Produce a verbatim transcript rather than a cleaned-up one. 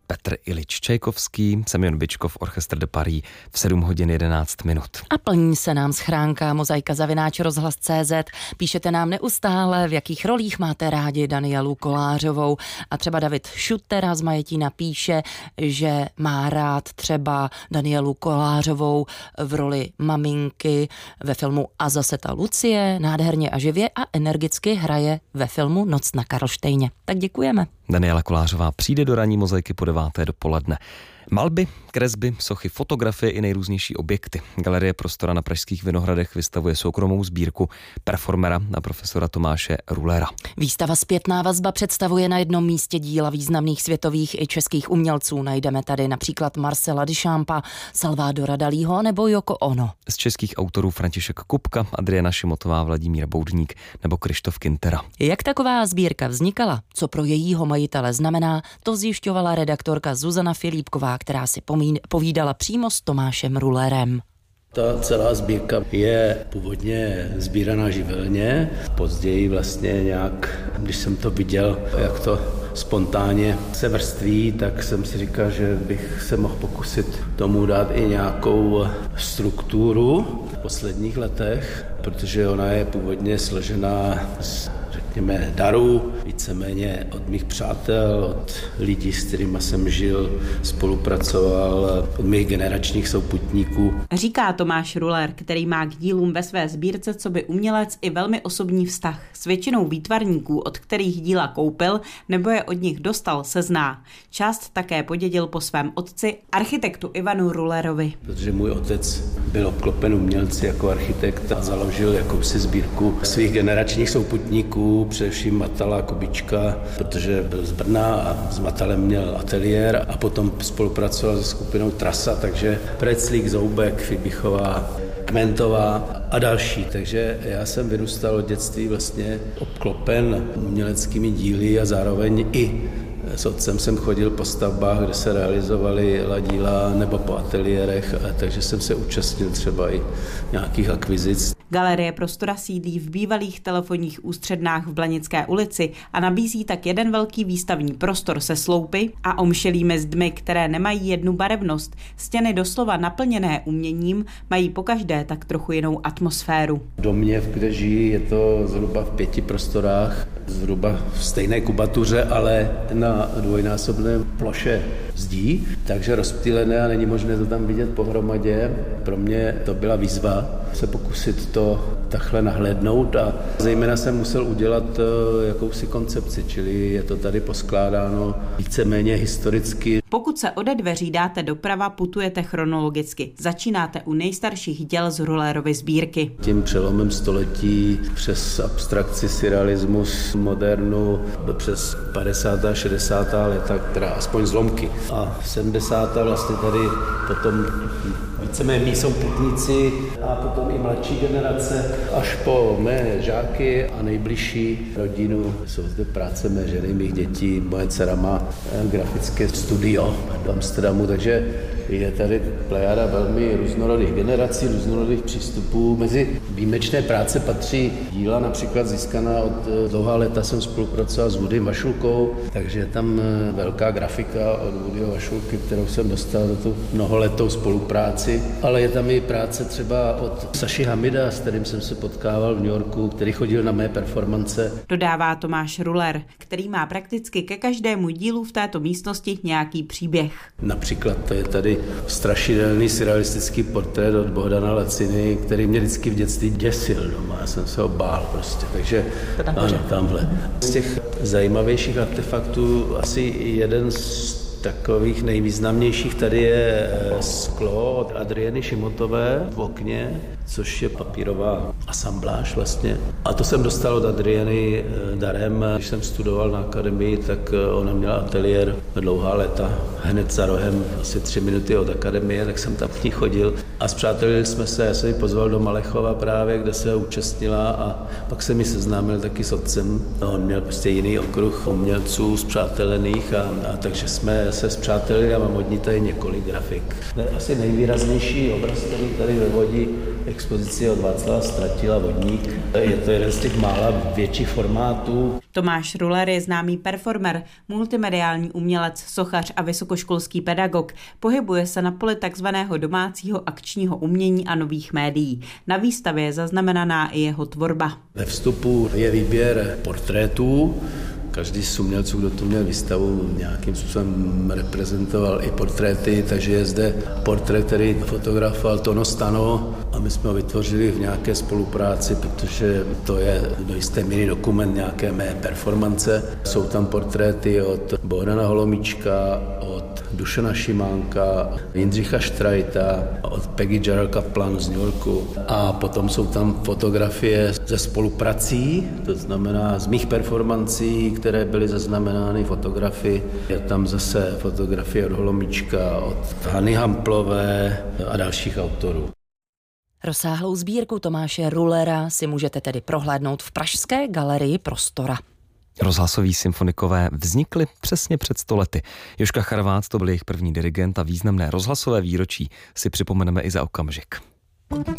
Petr Ilič Čajkovský, Semjon Byčkov, Orchestr de Paris v sedm hodin jedenáct minut. A plní se nám schránka mozaika zavináč rozhlas tečka cé zet. Píšete nám neustále, v jakých rolích máte rádi Danielu Kolářovou. A třeba David Šutera z Majetína píše, že má rád třeba Danielu Kolářovou v roli maminky ve filmu A zase ta Lucie, nádherně a živě a energicky hraje ve filmu Noc na Karlštejně. Tak děkujeme. Daniela Kolářová přijde do ranní mozaiky po deváté dopoledne. Malby, kresby, sochy, fotografie i nejrůznější objekty. Galerie Prostora na pražských Vinohradech vystavuje soukromou sbírku performera a profesora Tomáše Rulera. Výstava Zpětná vazba představuje na jednom místě díla významných světových i českých umělců. Najdeme tady například Marcela Duchampa, Salvadora Dalího nebo Yoko Ono. Z českých autorů František Kupka, Adriana Šimotová, Vladimír Boudník nebo Krištof Kintera. Jak taková sbírka vznikala, co pro jejího majitele znamená, to zjišťovala redaktorka Zuzana Filipková, která si pomín, povídala přímo s Tomášem Rulerem. Ta celá sbírka je původně sbíraná živelně. Později vlastně nějak, když jsem to viděl, jak to spontánně se vrství, tak jsem si říkal, že bych se mohl pokusit tomu dát i nějakou strukturu v posledních letech, protože ona je původně složená z řekněme darů, víceméně od mých přátel, od lidí, s kterými jsem žil, spolupracoval, od mých generačních souputníků. Říká Tomáš Ruler, který má k dílům ve své sbírce coby umělec i velmi osobní vztah. S většinou výtvarníků, od kterých díla koupil nebo je od nich dostal, se zná. Část také podědil po svém otci, architektu Ivanu Rulerovi. Protože můj otec byl obklopen umělci jako architekt a založil jakousi sbírku svých generačních souputníků, především Matala Kubička, protože byl z Brna a s Matalem měl ateliér a potom spolupracoval se skupinou Trasa, takže Preclík, Zoubek, Fibichová, Kmentová a další. Takže já jsem vyrůstal od dětství vlastně obklopen uměleckými díly a zároveň i s otcem jsem chodil po stavbách, kde se realizovaly díla nebo po ateliérech, takže jsem se účastnil třeba i nějakých akvizic. Galerie Prostora sídlí v bývalých telefonních ústřednách v Blanické ulici a nabízí tak jeden velký výstavní prostor se sloupy a omšelými zdmi, které nemají jednu barevnost. Stěny doslova naplněné uměním mají pokaždé tak trochu jinou atmosféru. V domě, kde žijí, je to zhruba v pěti prostorách, zhruba v stejné kubatuře, ale na dvojnásobné ploše zdí, takže rozptýlené a není možné to tam vidět pohromadě. Pro mě to byla výzva se pokusit to takhle nahlédnout a zejména jsem musel udělat jakousi koncepci, čili je to tady poskládáno víceméně historicky. Pokud se ode dveří dáte doprava, putujete chronologicky. Začínáte u nejstarších děl z Rulerovy sbírky. Tím přelomem století přes abstrakci, surrealismus, modernu, přes padesátá šedesátá léta, která aspoň zlomky. A sedmdesátá vlastně tady potom víceméně mý souputníci a potom i mladší generace, až po mé žáky a nejbližší rodinu. Jsou zde práce mé ženy, mých dětí, moje dcera má grafické studio v Amsterdamu, takže je tady plejada velmi různorodých generací, různorodých přístupů. Mezi výjimečné práce patří díla například získaná od dlouhá léta jsem spolupracoval s Woodym Vašulkou, takže je tam velká grafika od Woodyho Vašulky, kterou jsem dostal do tu mnoholetou spolupráci, ale je tam i práce třeba od Saši Hamida, s kterým jsem se potkával v New Yorku, který chodil na mé performance. Dodává Tomáš Ruler, který má prakticky ke každému dílu v této místnosti nějaký příběh. Například to je tady strašidelný surrealistický portrét od Bohdana Laciny, který mě vždycky v dětství děsil doma. Já jsem se ho bál prostě, takže ano, tamhle. Z těch zajímavějších artefaktů asi jeden z takových nejvýznamnějších tady je sklo od Adriany Šimotové v okně, což je papírová asambláž vlastně. A to jsem dostal od Adriany darem. Když jsem studoval na akademii, tak ona měla ateliér dlouhá léta hned za rohem, asi tři minuty od akademie, tak jsem tam k ní chodil. A spřátelili jsme se, já jsem ji pozval do Malechova právě, kde se účastnila a pak jsem ji seznámil taky s otcem. On měl prostě jiný okruh umělců spřátelených a, a takže jsme se zpřátelili a mám od ní tady několik grafik. Asi nejvýraznější obraz, který tady ve Vodí expozici od Václava Stratila Vodník. Je to jeden z těch mála větších formátů. Tomáš Ruller je známý performer, multimediální umělec, sochař a vysokoškolský pedagog. Pohybuje se na poli takzvaného domácího akčního umění a nových médií. Na výstavě je zaznamenaná i jeho tvorba. Ve vstupu je výběr portrétů. Každý z umělců, kdo tu měl výstavu, nějakým způsobem reprezentoval i portréty, takže je zde portrét, který fotografoval Tono Stano a my jsme ho vytvořili v nějaké spolupráci, protože to je do jisté míry dokument nějaké mé performance. Jsou tam portréty od Bohdana Holomíčka, od Dušana Šimánka, Jindřicha Štrajta, od Peggy Jarrell Kaplan z New Yorku a potom jsou tam fotografie ze spoluprací, to znamená z mých performancí, které byly zaznamenány fotografii. Je tam zase fotografie od Holomíčka, od Hany Hamplové a dalších autorů. Rozsáhlou sbírku Tomáše Rullera si můžete tedy prohlédnout v pražské galerii Prostora. Rozhlasoví symfonikové vznikly přesně před sto lety. Jožka Charvác to byl jejich první dirigent a významné rozhlasové výročí si připomeneme i za okamžik.